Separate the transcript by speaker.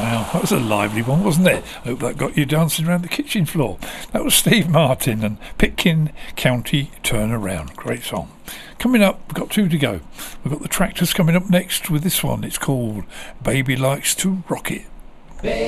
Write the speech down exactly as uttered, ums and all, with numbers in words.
Speaker 1: Wow, that was a lively one, wasn't it? Hope that got you dancing around the kitchen floor. That was Steve Martin and Pitkin County Turnaround. Great song. Coming up, we've got two to go. We've got the Tractors coming up next with this one. It's called Baby Likes to Rock It.